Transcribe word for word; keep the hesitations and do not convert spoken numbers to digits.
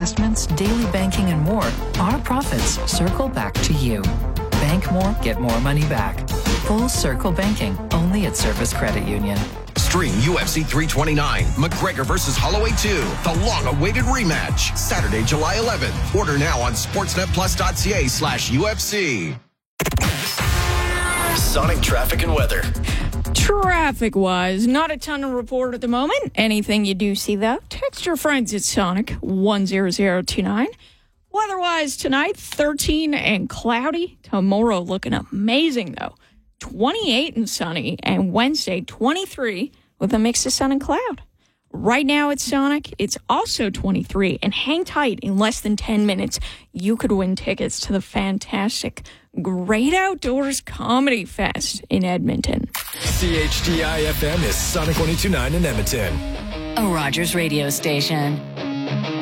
investments, daily banking, and more, our profits circle back to you. Bank more, get more money back. Full Circle Banking, only at Service Credit Union. Stream U F C three twenty-nine, McGregor versus Holloway two, the long-awaited rematch, Saturday, July eleventh. Order now on sportsnetplus.ca slash UFC. Sonic traffic and weather. Traffic-wise, not a ton to report at the moment. Anything you do see, though, text your friends at Sonic one zero zero two nine. Weather-wise tonight, thirteen and cloudy. Tomorrow looking amazing, though. twenty-eight and sunny. And Wednesday, twenty-three with a mix of sun and cloud. Right now at Sonic, it's also twenty-three. And hang tight, in less than ten minutes, you could win tickets to the fantastic Great Outdoors Comedy Fest in Edmonton. C H D I F M is Sonic one oh two point nine in Edmonton. A Rogers radio station.